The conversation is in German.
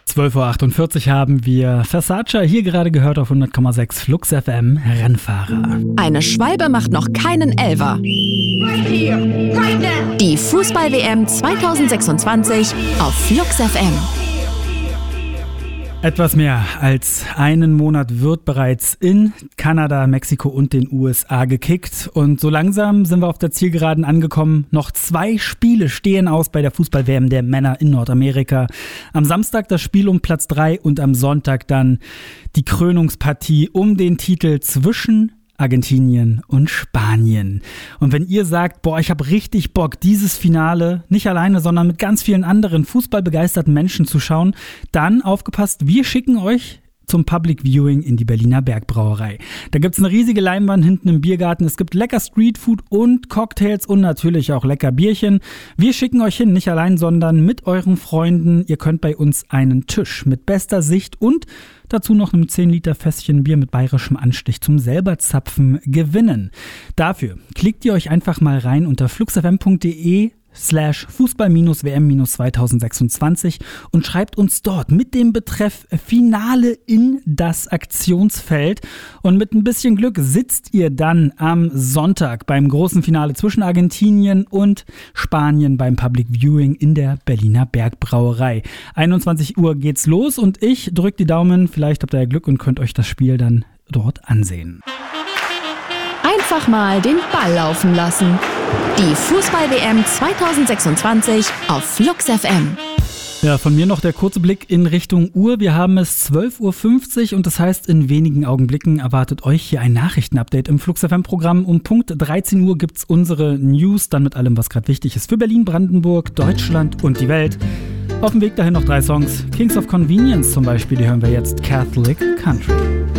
12.48 Uhr haben wir Versace hier gerade gehört auf 100,6 Flux FM Rennfahrer. Eine Schwalbe macht noch keinen Elfer. Die Fußball-WM 2026 auf Flux FM. Etwas mehr als einen Monat wird bereits in Kanada, Mexiko und den USA gekickt. Und so langsam sind wir auf der Zielgeraden angekommen. Noch 2 Spiele stehen aus bei der Fußball-WM der Männer in Nordamerika. Am Samstag das Spiel um Platz 3 und am Sonntag dann die Krönungspartie um den Titel zwischen Argentinien und Spanien. Und wenn ihr sagt, ich habe richtig Bock, dieses Finale nicht alleine, sondern mit ganz vielen anderen fußballbegeisterten Menschen zu schauen, dann aufgepasst, wir schicken euch zum Public Viewing in die Berliner Bergbrauerei. Da gibt's eine riesige Leinwand hinten im Biergarten. Es gibt lecker Streetfood und Cocktails und natürlich auch lecker Bierchen. Wir schicken euch hin, nicht allein, sondern mit euren Freunden. Ihr könnt bei uns einen Tisch mit bester Sicht und dazu noch einem 10 Liter Fässchen Bier mit bayerischem Anstich zum selber Zapfen gewinnen. Dafür klickt ihr euch einfach mal rein unter fluxfm.de/Fußball-WM-2026 und schreibt uns dort mit dem Betreff Finale in das Aktionsfeld. Und mit ein bisschen Glück sitzt ihr dann am Sonntag beim großen Finale zwischen Argentinien und Spanien beim Public Viewing in der Berliner Bergbrauerei. 21 Uhr geht's los und ich drücke die Daumen. Vielleicht habt ihr ja Glück und könnt euch das Spiel dann dort ansehen. Einfach mal den Ball laufen lassen. Die Fußball-WM 2026 auf Flux FM. Ja, von mir noch der kurze Blick in Richtung Uhr. Wir haben es 12.50 Uhr und das heißt, in wenigen Augenblicken erwartet euch hier ein Nachrichtenupdate im Flux FM-Programm. Um Punkt 13 Uhr gibt's unsere News, dann mit allem, was gerade wichtig ist für Berlin, Brandenburg, Deutschland und die Welt. Auf dem Weg dahin noch 3 Songs. Kings of Convenience zum Beispiel, die hören wir jetzt. Catholic Country.